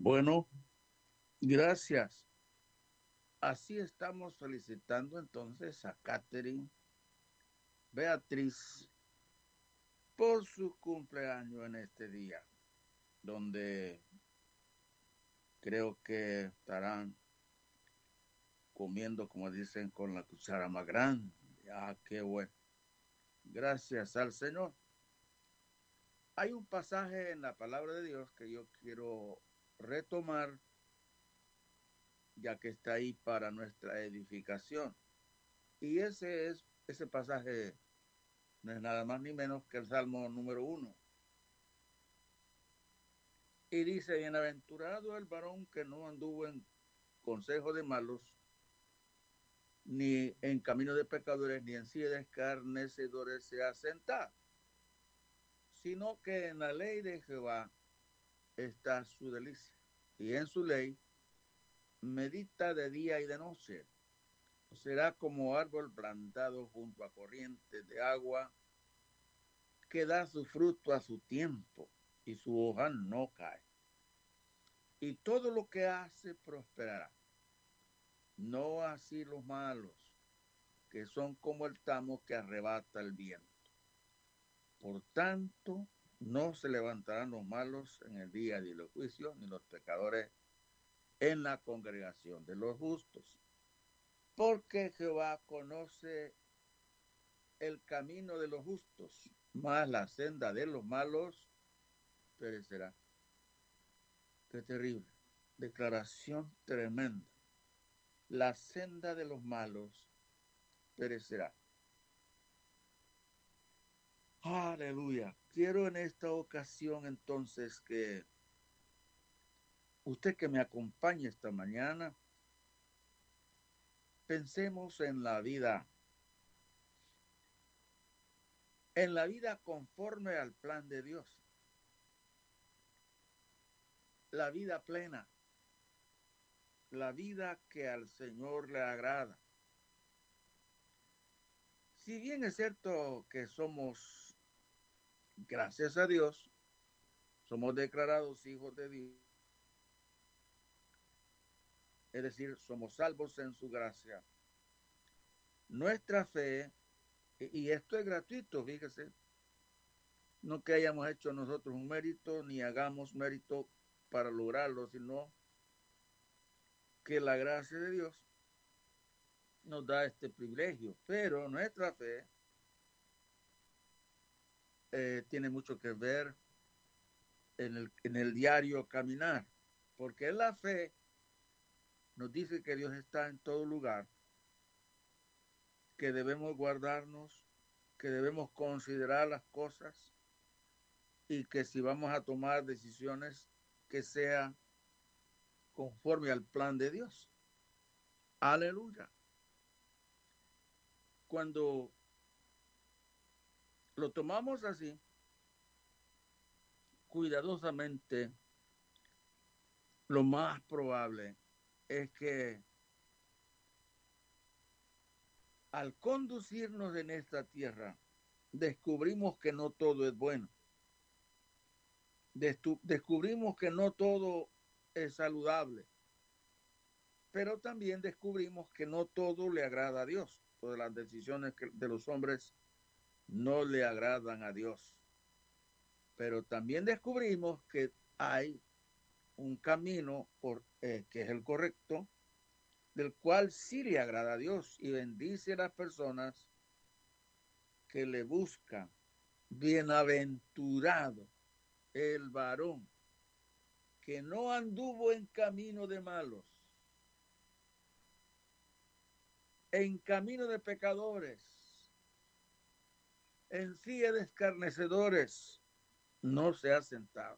Bueno, gracias. Así estamos felicitando entonces a Catherine Beatriz por su cumpleaños en este día, donde creo que estarán comiendo, como dicen, con la cuchara más grande. Ah, qué bueno. Gracias al Señor. Hay un pasaje en la palabra de Dios que yo quiero retomar, ya que está ahí para nuestra edificación. Y ese pasaje no es nada más ni menos que el Salmo número 1. Y dice, bienaventurado el varón que no anduvo en consejo de malos, ni en camino de pecadores, ni en silla de escarnecedores se ha sentado, sino que en la ley de Jehová está su delicia, y en su ley medita de día y de noche. Será como árbol plantado junto a corrientes de agua, que da su fruto a su tiempo, y su hoja no cae. Y todo lo que hace prosperará. No así los malos, que son como el tamo que arrebata el viento. Por tanto, no se levantarán los malos en el día de los juicios, ni los pecadores en la congregación de los justos. Porque Jehová conoce el camino de los justos, mas la senda de los malos perecerá. Qué terrible. Declaración tremenda. La senda de los malos perecerá. Aleluya. Quiero en esta ocasión entonces que usted que me acompañe esta mañana, pensemos en la vida conforme al plan de Dios, la vida plena, la vida que al Señor le agrada. Si bien es cierto que somos, gracias a Dios, somos declarados hijos de Dios, es decir, somos salvos en su gracia, nuestra fe, y esto es gratuito, fíjese, no que hayamos hecho nosotros un mérito, ni hagamos mérito para lograrlo, sino que la gracia de Dios nos da este privilegio. Pero nuestra fe tiene mucho que ver en el diario caminar, porque la fe nos dice que Dios está en todo lugar, que debemos guardarnos, que debemos considerar las cosas y que si vamos a tomar decisiones que sean conforme al plan de Dios. Aleluya. Cuando lo tomamos así, cuidadosamente, lo más probable es que al conducirnos en esta tierra, descubrimos que no todo es bueno. Descubrimos que no todo es saludable, pero también descubrimos que no todo le agrada a Dios. Todas las decisiones de los hombres no le agradan a Dios. Pero también descubrimos que hay un camino que es el correcto, del cual sí le agrada a Dios y bendice a las personas que le buscan. Bienaventurado el varón que no anduvo en camino de malos, en camino de pecadores, en silla de escarnecedores, no se ha sentado,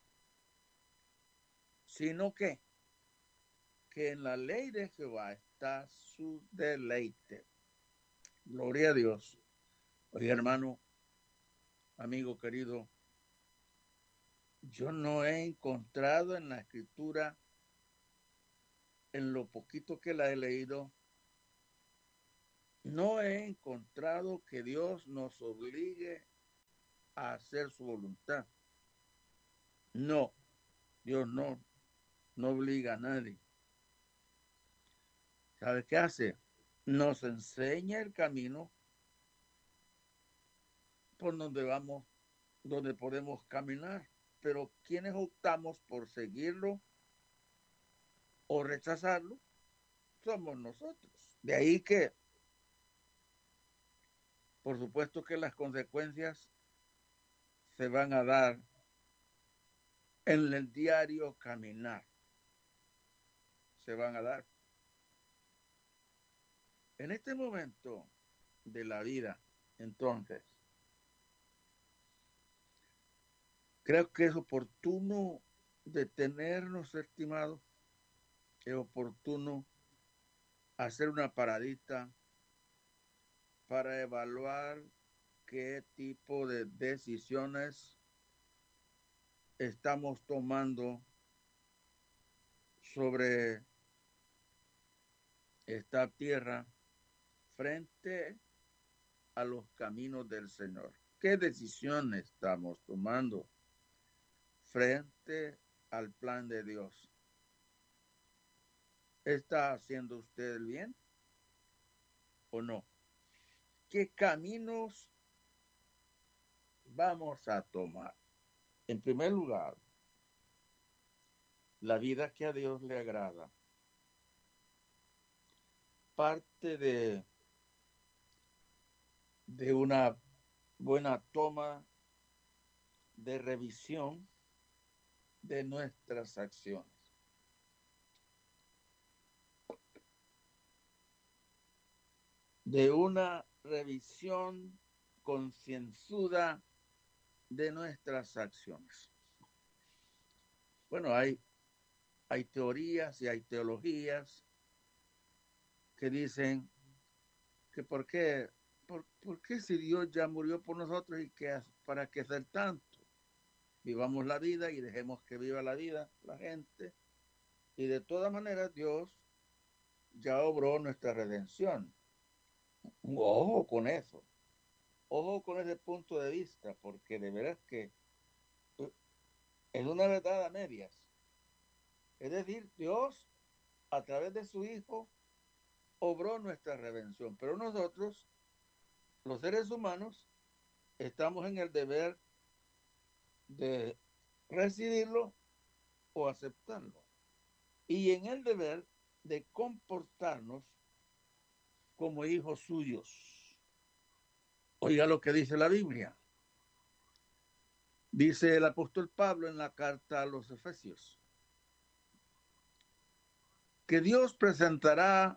sino que en la ley de Jehová está su deleite. Gloria a Dios. Oye, hermano, amigo querido, yo no he encontrado en la escritura, en lo poquito que la he leído, no he encontrado que Dios nos obligue a hacer su voluntad. No, Dios no. no obliga a nadie. ¿Sabe qué hace? Nos enseña el camino por donde vamos, donde podemos caminar. Pero quienes optamos por seguirlo o rechazarlo, somos nosotros. De ahí que, por supuesto que las consecuencias se van a dar en el diario caminar. Se van a dar. En este momento de la vida, entonces, creo que es oportuno detenernos, estimados. Es oportuno hacer una paradita para evaluar qué tipo de decisiones estamos tomando sobre esta tierra frente a los caminos del Señor. ¿Qué decisiones estamos tomando frente al plan de Dios? ¿Está haciendo usted el bien o no? ¿Qué caminos vamos a tomar? En primer lugar, la vida que a Dios le agrada. Parte de una buena toma de revisión de nuestras acciones. De una revisión concienzuda de nuestras acciones. Bueno, hay teorías y hay teologías que dicen que por qué si Dios ya murió por nosotros y que para qué hacer tanto. Vivamos la vida y dejemos que viva la vida la gente. Y de todas maneras Dios ya obró nuestra redención. Ojo con eso. Ojo con ese punto de vista, porque de veras que es una verdad a medias. Es decir, Dios, a través de su Hijo, obró nuestra redención. Pero nosotros, los seres humanos, estamos en el deber de recibirlo o aceptarlo. Y en el deber de comportarnos como hijos suyos. Oiga lo que dice la Biblia. Dice el apóstol Pablo en la carta a los Efesios que Dios presentará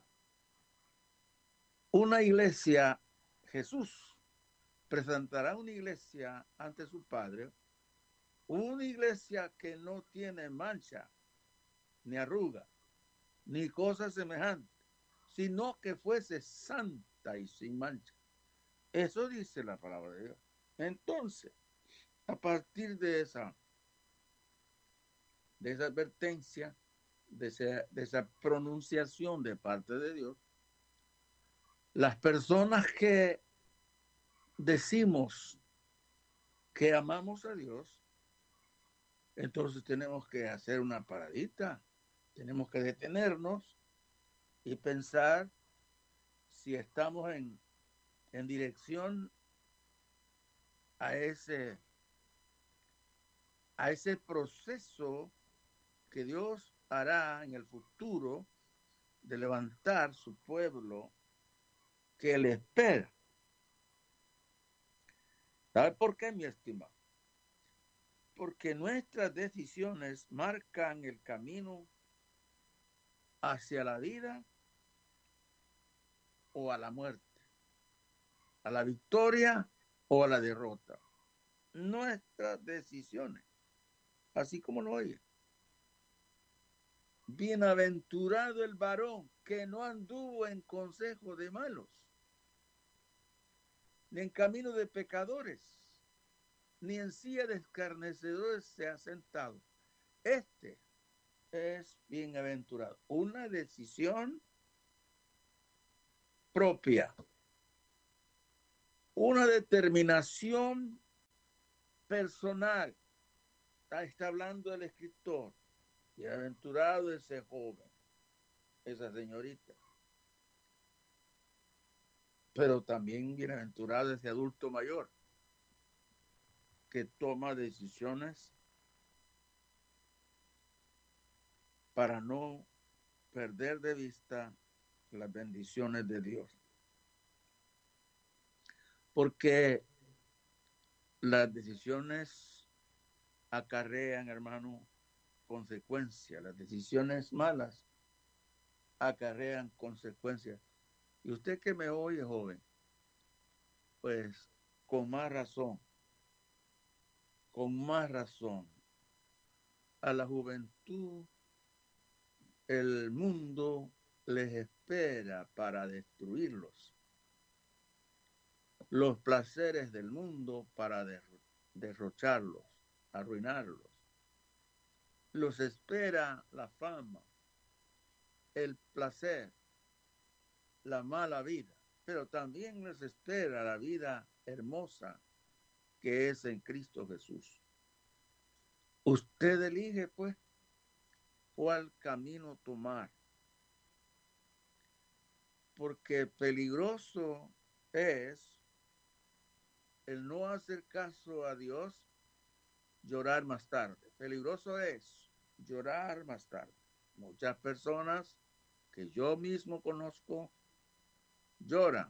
una iglesia, Jesús presentará una iglesia ante su Padre, una iglesia que no tiene mancha, ni arruga, ni cosa semejante, sino que fuese santa y sin mancha. Eso dice la palabra de Dios. Entonces, a partir de esa advertencia, de esa pronunciación de parte de Dios, las personas que decimos que amamos a Dios, entonces tenemos que hacer una paradita, tenemos que detenernos y pensar si estamos en dirección a ese proceso que Dios hará en el futuro de levantar su pueblo que le espera. ¿Sabe por qué, mi estimado? Porque nuestras decisiones marcan el camino hacia la vida o a la muerte, a la victoria o a la derrota. Nuestras decisiones, así como lo oye. Bienaventurado el varón que no anduvo en consejo de malos, ni en camino de pecadores, ni en silla de escarnecedores se ha sentado. Este es bienaventurado. Una decisión propia, una determinación personal. Está hablando el escritor. Bienaventurado ese joven, esa señorita. Pero también bienaventurado ese adulto mayor que toma decisiones para no perder de vista las bendiciones de Dios. Porque las decisiones acarrean, hermano, consecuencias. Las decisiones malas acarrean consecuencias. Y usted que me oye, joven, pues con más razón, a la juventud el mundo les espera para destruirlos. Los placeres del mundo para derrocharlos, arruinarlos. Los espera la fama, el placer, la mala vida, pero también les espera la vida hermosa que es en Cristo Jesús. Usted elige, pues, cuál camino tomar, porque peligroso es el no hacer caso a Dios, llorar más tarde. Peligroso es llorar más tarde. Muchas personas que yo mismo conozco lloran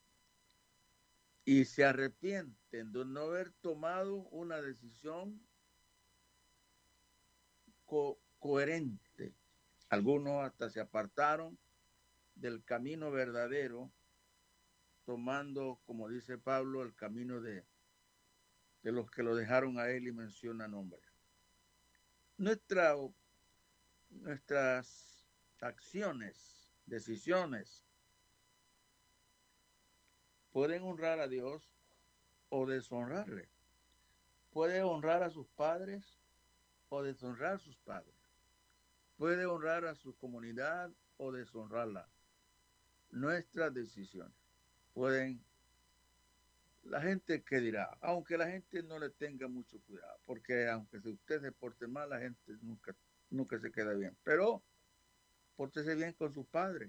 y se arrepienten de no haber tomado una decisión coherente. Algunos hasta se apartaron del camino verdadero, tomando, como dice Pablo, el camino de los que lo dejaron a él y menciona nombres. Nuestras acciones, decisiones, pueden honrar a Dios o deshonrarle. Puede honrar a sus padres o deshonrar a sus padres. Puede honrar a su comunidad o deshonrarla. Nuestras decisiones pueden, la gente que dirá, aunque la gente no le tenga mucho cuidado, porque aunque usted se porte mal, la gente nunca se queda bien, pero pórtese bien con sus padres.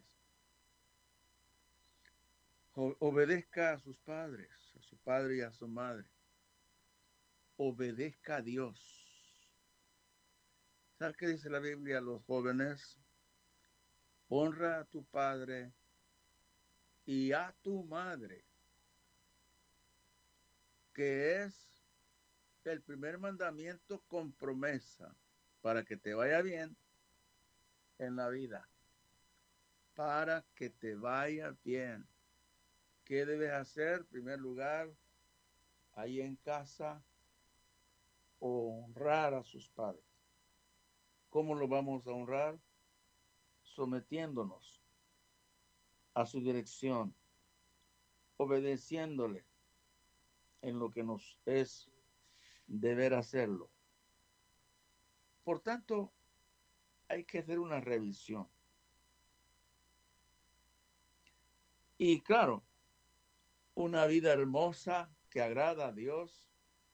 Obedezca a sus padres, a su padre y a su madre. Obedezca a Dios. ¿Sabes qué dice la Biblia a los jóvenes? Honra a tu padre y a tu madre, que es el primer mandamiento con promesa para que te vaya bien en la vida. Para que te vaya bien. ¿Qué debes hacer? En primer lugar, ahí en casa, honrar a sus padres. ¿Cómo lo vamos a honrar? Sometiéndonos a su dirección, obedeciéndole en lo que nos es deber hacerlo. Por tanto, hay que hacer una revisión. Y claro, una vida hermosa que agrada a Dios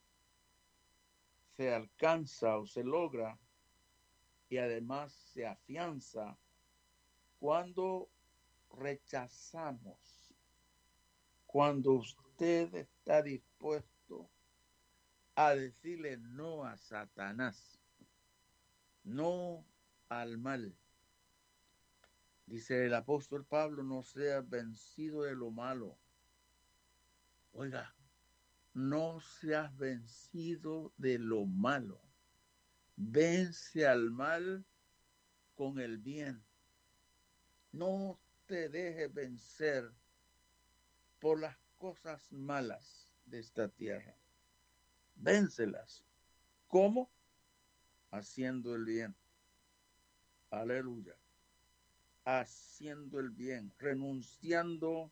se alcanza o se logra y además se afianza cuando rechazamos, cuando usted está dispuesto a decirle no a Satanás, no al mal. Dice el apóstol Pablo, no seas vencido de lo malo. Oiga, no seas vencido de lo malo. Vence al mal con el bien. No te dejes vencer por las cosas malas de esta tierra. Véncelas. ¿Cómo? Haciendo el bien. Aleluya. Haciendo el bien, renunciando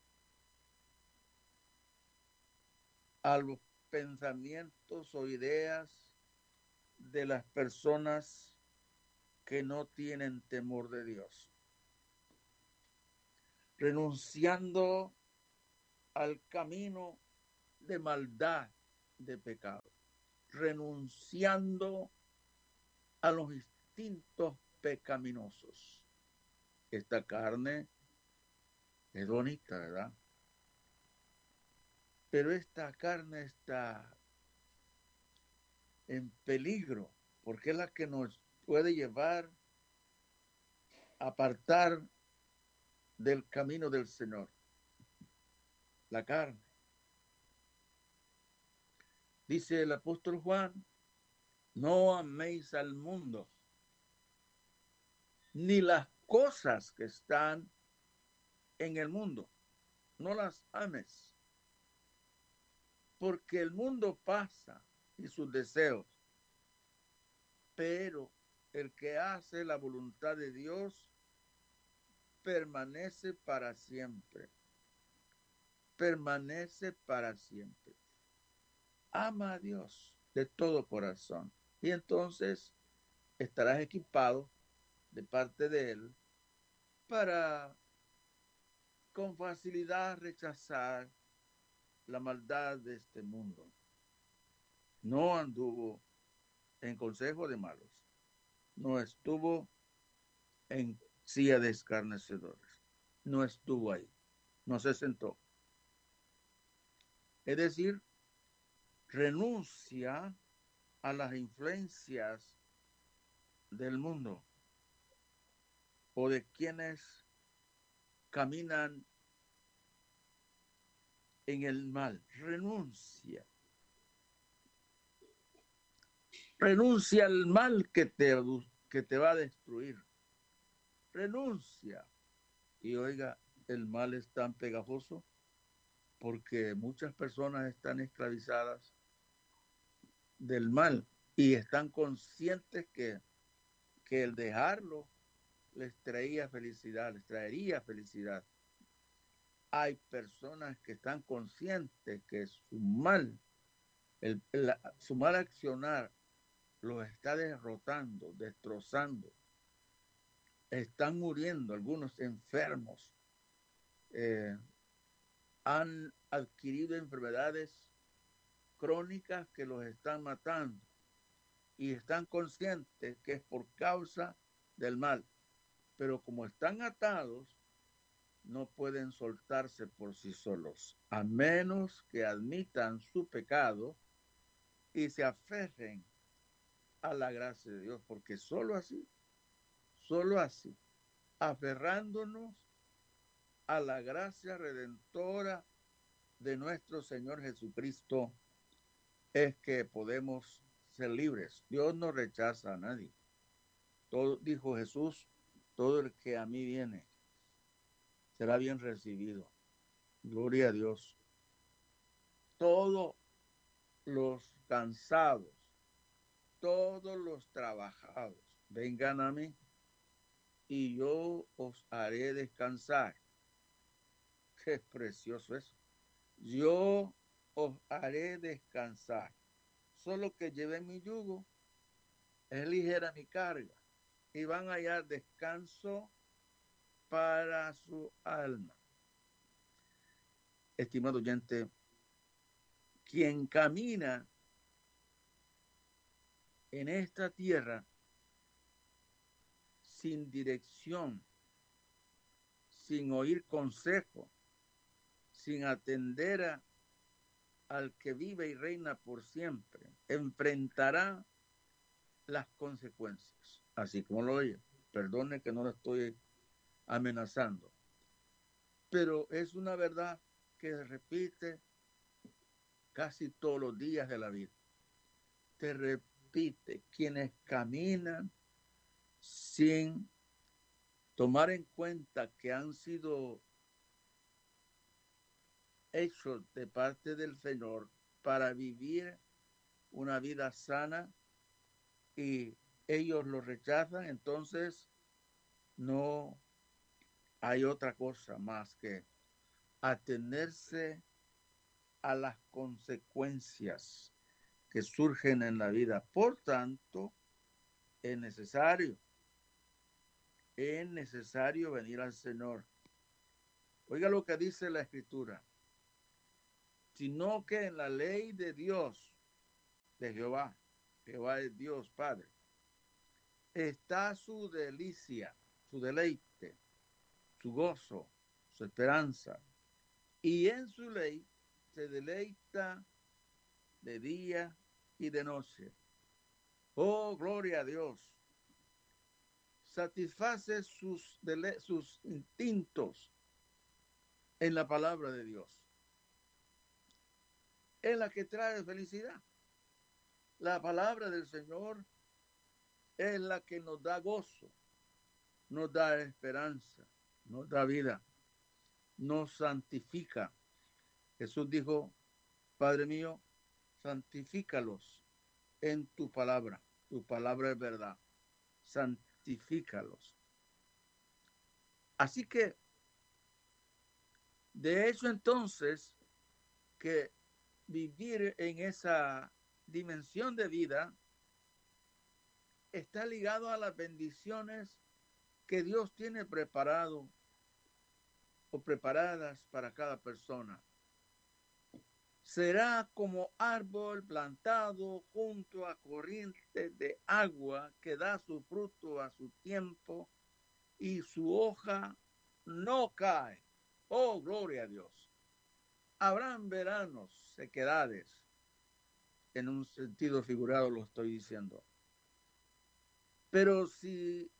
a los pensamientos o ideas de las personas que no tienen temor de Dios. Renunciando al camino de maldad, de pecado. Renunciando a los instintos pecaminosos. Esta carne es bonita, ¿verdad? Pero esta carne está en peligro porque es la que nos puede llevar a apartar del camino del Señor. La carne. Dice el apóstol Juan, no améis al mundo, ni las cosas que están en el mundo. No las ames. Porque el mundo pasa y sus deseos. Pero el que hace la voluntad de Dios permanece para siempre. Permanece para siempre. Ama a Dios de todo corazón. Y entonces estarás equipado de parte de Él para con facilidad rechazar la maldad de este mundo. No anduvo en consejo de malos. No estuvo en silla de escarnecedores. No estuvo ahí. No se sentó. Es decir, renuncia a las influencias del mundo o de quienes caminan en el mal. Renuncia. Renuncia al mal que te va a destruir. Renuncia. Y oiga, el mal es tan pegajoso porque muchas personas están esclavizadas del mal y están conscientes que el dejarlo les traería felicidad. Hay personas que están conscientes que su mal accionar los está derrotando, destrozando. Están muriendo algunos enfermos. Han adquirido enfermedades crónicas que los están matando y están conscientes que es por causa del mal. Pero como están atados, no pueden soltarse por sí solos, a menos que admitan su pecado y se aferren a la gracia de Dios, porque solo así, aferrándonos a la gracia redentora de nuestro Señor Jesucristo, es que podemos ser libres. Dios no rechaza a nadie. Todo, dijo Jesús, todo el que a mí viene será bien recibido. Gloria a Dios. Todos los cansados, todos los trabajados, vengan a mí y yo os haré descansar. Qué precioso eso. Yo os haré descansar. Solo que lleven mi yugo, es ligera mi carga, y van a hallar descanso para su alma. Estimado oyente, quien camina en esta tierra sin dirección, sin oír consejo, sin atender al que vive y reina por siempre, enfrentará las consecuencias. Así como lo oye. Perdone que no lo estoy amenazando. Pero es una verdad que se repite casi todos los días de la vida. Te repite, quienes caminan sin tomar en cuenta que han sido hechos de parte del Señor para vivir una vida sana y ellos lo rechazan, entonces no hay otra cosa más que atenerse a las consecuencias que surgen en la vida. Por tanto, es necesario venir al Señor. Oiga lo que dice la Escritura. Sino que en la ley de Dios, de Jehová es Dios Padre, está su delicia, su deleite, su gozo, su esperanza. Y en su ley se deleita de día y de noche. Oh, gloria a Dios. Satisface sus instintos en la palabra de Dios. Es la que trae felicidad. La palabra del Señor es la que nos da gozo, nos da esperanza, nos da vida, nos santifica. Jesús dijo, Padre mío, santifícalos en tu palabra es verdad, santifícalos. Así que, de hecho entonces, que vivir en esa dimensión de vida está ligado a las bendiciones que Dios tiene preparado o preparadas para cada persona. Será como árbol plantado junto a corrientes de agua que da su fruto a su tiempo y su hoja no cae. Oh, gloria a Dios. Habrán veranos, sequedades. En un sentido figurado lo estoy diciendo. Pero si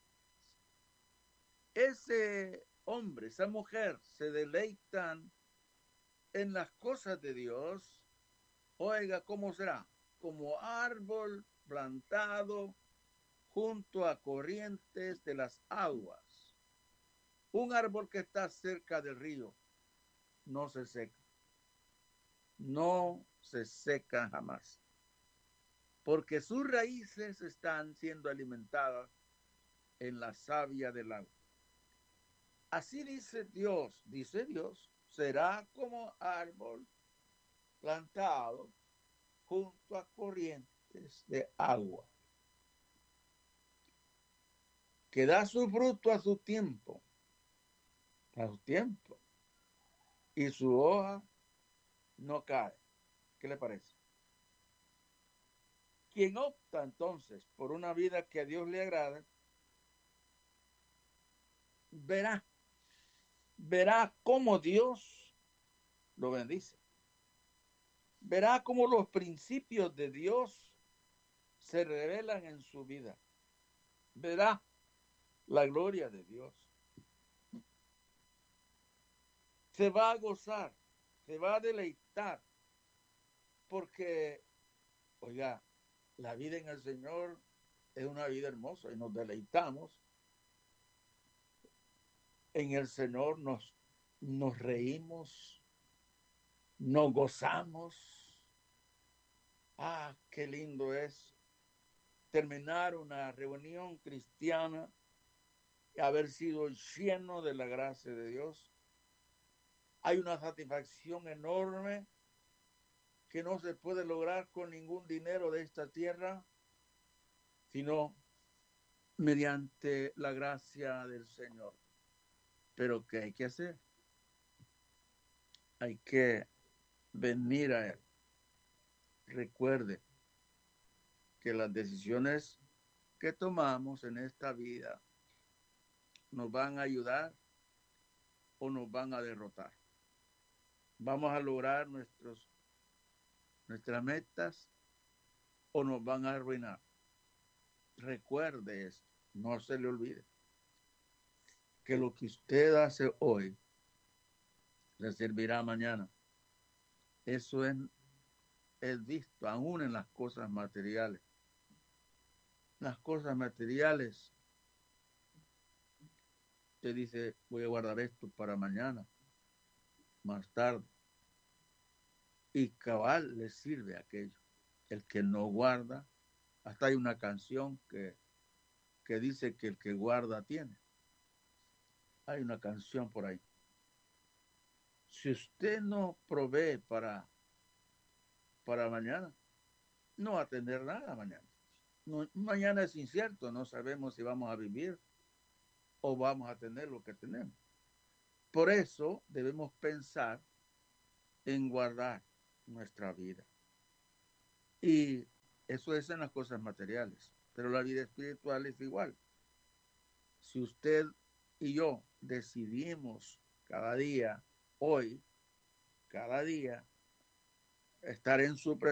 ese hombre, esa mujer se deleitan en las cosas de Dios, oiga, ¿cómo será? Como árbol plantado junto a corrientes de las aguas. Un árbol que está cerca del río no se seca. No se seca jamás. Porque sus raíces están siendo alimentadas en la savia del agua. Así dice Dios, será como árbol plantado junto a corrientes de agua, que da su fruto a su tiempo, y su hoja no cae. ¿Qué le parece? Quien opta entonces por una vida que a Dios le agrada, verá cómo Dios lo bendice. Verá cómo los principios de Dios se revelan en su vida. Verá la gloria de Dios. Se va a gozar, se va a deleitar, porque, oiga, la vida en el Señor es una vida hermosa y nos deleitamos. En el Señor nos reímos, nos gozamos. Ah, qué lindo es terminar una reunión cristiana y haber sido lleno de la gracia de Dios. Hay una satisfacción enorme que no se puede lograr con ningún dinero de esta tierra, sino mediante la gracia del Señor. Pero ¿qué hay que hacer? Hay que venir a Él. Recuerde que las decisiones que tomamos en esta vida nos van a ayudar o nos van a derrotar. Vamos a lograr nuestras metas o nos van a arruinar. Recuerde esto, no se le olvide que lo que usted hace hoy le servirá mañana. Eso es visto aún en las cosas materiales. Las cosas materiales, usted dice, voy a guardar esto para mañana, más tarde. Y cabal le sirve aquello. El que no guarda, hasta hay una canción que dice que el que guarda tiene. Hay una canción por ahí. Si usted no provee para mañana, no va a tener nada mañana. No, mañana es incierto, no sabemos si vamos a vivir o vamos a tener lo que tenemos. Por eso debemos pensar en guardar nuestra vida. Y eso es en las cosas materiales. Pero la vida espiritual es igual. Si usted y yo decidimos cada día, hoy, cada día, estar en su presencia,